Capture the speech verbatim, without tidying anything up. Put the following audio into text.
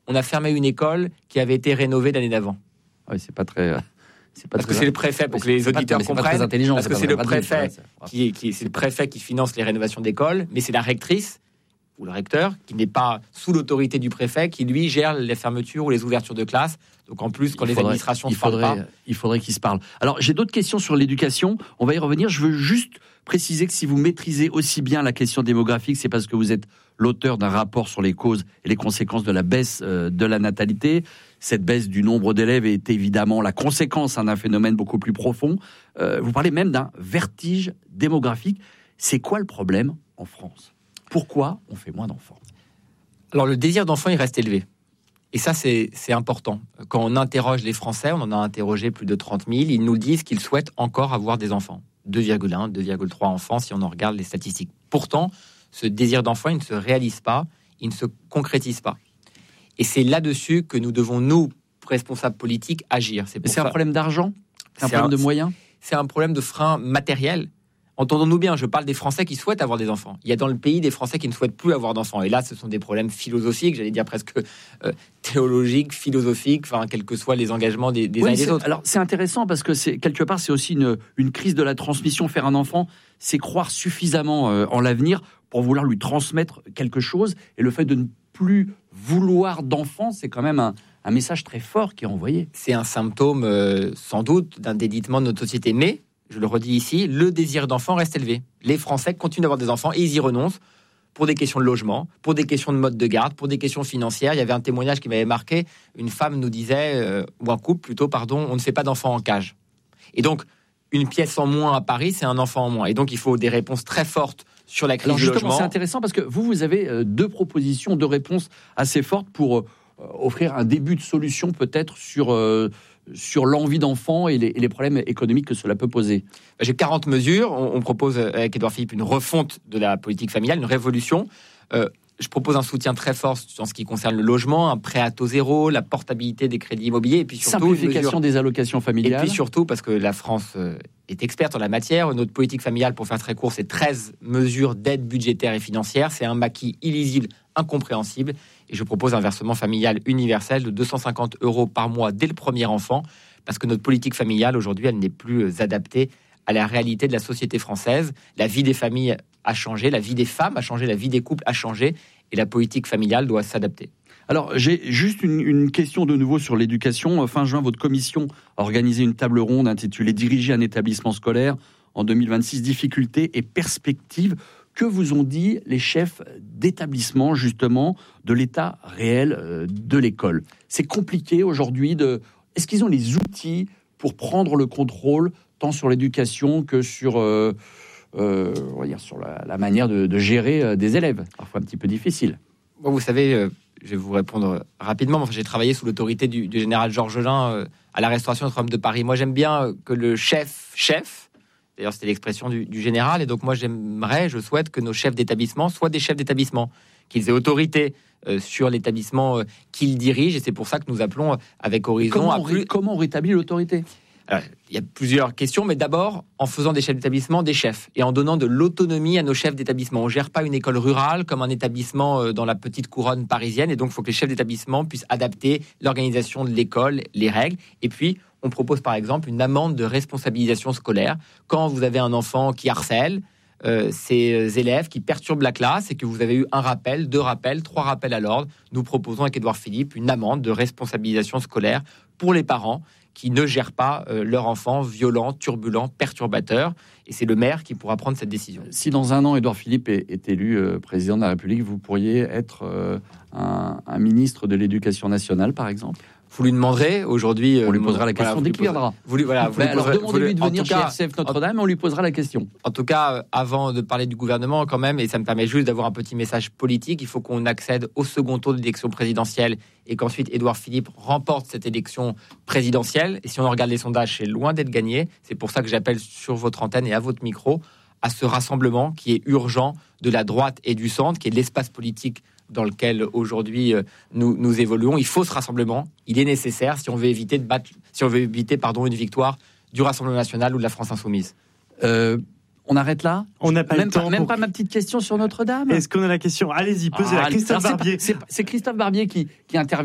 on a fermé une école qui avait été rénovée l'année d'avant. Oui, c'est pas très... Euh... C'est parce que c'est le préfet, pour que les auditeurs comprennent, parce que c'est le préfet qui, qui, c'est le préfet qui finance les rénovations d'écoles, mais c'est la rectrice ou le recteur qui n'est pas sous l'autorité du préfet, qui lui gère les fermetures ou les ouvertures de classes. Donc en plus, quand il les faudrait, administrations ne parlent pas, il faudrait qu'ils se parlent. Alors j'ai d'autres questions sur l'éducation. On va y revenir. Je veux juste préciser que si vous maîtrisez aussi bien la question démographique, c'est parce que vous êtes l'auteur d'un rapport sur les causes et les conséquences de la baisse de la natalité. Cette baisse du nombre d'élèves est évidemment la conséquence d'un phénomène beaucoup plus profond. Euh, vous parlez même d'un vertige démographique. C'est quoi le problème en France ? Pourquoi on fait moins d'enfants ? Alors le désir d'enfant, il reste élevé. Et ça, c'est, c'est important. Quand on interroge les Français, on en a interrogé plus de trente mille, ils nous disent qu'ils souhaitent encore avoir des enfants. deux virgule un, deux virgule trois enfants, si on en regarde les statistiques. Pourtant, ce désir d'enfant, il ne se réalise pas, il ne se concrétise pas. Et c'est là-dessus que nous devons, nous, responsables politiques, agir. C'est, c'est ça. un problème d'argent ? C'est un c'est problème un, de moyens ? C'est un problème de frein matériel. Entendons-nous bien, je parle des Français qui souhaitent avoir des enfants. Il y a dans le pays des Français qui ne souhaitent plus avoir d'enfants. Et là, ce sont des problèmes philosophiques, j'allais dire presque euh, théologiques, philosophiques, enfin, quels que soient les engagements des, des oui, uns et des autres. Alors, c'est intéressant parce que, c'est, quelque part, c'est aussi une, une crise de la transmission. Faire un enfant, c'est croire suffisamment euh, en l'avenir pour vouloir lui transmettre quelque chose. Et le fait de ne plus vouloir d'enfants, c'est quand même un, un message très fort qui est envoyé. C'est un symptôme, euh, sans doute, d'un délitement de notre société. Mais, je le redis ici, le désir d'enfant reste élevé. Les Français continuent d'avoir des enfants et ils y renoncent pour des questions de logement, pour des questions de mode de garde, pour des questions financières. Il y avait un témoignage qui m'avait marqué. Une femme nous disait, euh, ou un couple plutôt, pardon, on ne fait pas d'enfants en cage. Et donc, une pièce en moins à Paris, c'est un enfant en moins. Et donc, il faut des réponses très fortes sur la crise Alors du justement, logement. C'est intéressant parce que vous, vous avez deux propositions, deux réponses assez fortes pour euh, offrir un début de solution peut-être sur, euh, sur l'envie d'enfant et les, et les problèmes économiques que cela peut poser. J'ai quarante mesures. On, on propose avec Édouard Philippe une refonte de la politique familiale, une révolution. Euh, je propose un soutien très fort en ce qui concerne le logement, un prêt à taux zéro, la portabilité des crédits immobiliers, et puis surtout simplification mesure... des allocations familiales. Et puis surtout, parce que la France est experte en la matière, notre politique familiale, pour faire très court, c'est treize mesures d'aide budgétaire et financière. C'est un maquis illisible, incompréhensible. Et je propose un versement familial universel de deux cent cinquante euros par mois dès le premier enfant, parce que notre politique familiale, aujourd'hui, elle n'est plus adaptée à la réalité de la société française. La vie des familles a changé, la vie des femmes a changé, la vie des couples a changé, et la politique familiale doit s'adapter. Alors, j'ai juste une, une question de nouveau sur l'éducation. Fin juin, votre commission a organisé une table ronde intitulée « Diriger un établissement scolaire en deux mille vingt-six, difficultés et perspectives ». Que vous ont dit les chefs d'établissement, justement, de l'état réel de l'école ? C'est compliqué aujourd'hui de... Est-ce qu'ils ont les outils pour prendre le contrôle, tant sur l'éducation que sur... Euh, Euh, on va dire sur la, la manière de, de gérer euh, des élèves, parfois un petit peu difficile. Bon, vous savez, euh, je vais vous répondre rapidement. Enfin, j'ai travaillé sous l'autorité du, du général Georges Jeun euh, à la Restauration Notre-Dame de Paris. Moi, j'aime bien euh, que le chef, chef, d'ailleurs c'était l'expression du, du général, et donc moi j'aimerais, je souhaite que nos chefs d'établissement soient des chefs d'établissement, qu'ils aient autorité euh, sur l'établissement euh, qu'ils dirigent, et c'est pour ça que nous appelons euh, avec Horizon... Comment, à on, plus... comment on rétablit l'autorité ? Alors, il y a plusieurs questions, mais d'abord, en faisant des chefs d'établissement des chefs et en donnant de l'autonomie à nos chefs d'établissement. On ne gère pas une école rurale comme un établissement dans la petite couronne parisienne, et donc il faut que les chefs d'établissement puissent adapter l'organisation de l'école, les règles. Et puis, on propose par exemple une amende de responsabilisation scolaire. Quand vous avez un enfant qui harcèle euh, ses élèves, qui perturbe la classe, et que vous avez eu un rappel, deux rappels, trois rappels à l'ordre, nous proposons avec Édouard Philippe une amende de responsabilisation scolaire pour les parents qui ne gèrent pas euh, leur enfant violent, turbulent, perturbateur. Et c'est le maire qui pourra prendre cette décision. Si dans un an, Édouard Philippe est, est élu euh, président de la République, vous pourriez être euh, un, un ministre de l'Éducation nationale, par exemple ? Vous lui demanderez aujourd'hui... On lui posera la question dès qu'il viendra. Vous lui, voilà, vous ben lui alors poserez, demandez-lui de venir chez cas, R C F Notre-Dame et on lui posera la question. En tout cas, avant de parler du gouvernement quand même, et ça me permet juste d'avoir un petit message politique, il faut qu'on accède au second tour de l'élection présidentielle et qu'ensuite Édouard Philippe remporte cette élection présidentielle. Et si on regarde les sondages, c'est loin d'être gagné. C'est pour ça que j'appelle sur votre antenne et à votre micro à ce rassemblement qui est urgent de la droite et du centre, qui est l'espace politique dans lequel aujourd'hui nous, nous évoluons. Il faut ce rassemblement, il est nécessaire si on veut éviter de battre, si on veut éviter pardon une victoire du Rassemblement national ou de la France insoumise. Euh, on arrête là. On n'a pas même le temps. Pas, même pour... pas ma petite question sur Notre-Dame. Est-ce qu'on a la question ? Allez-y, posez-la. Ah, Christophe alors, Barbier. C'est, c'est, c'est Christophe Barbier qui, qui intervient.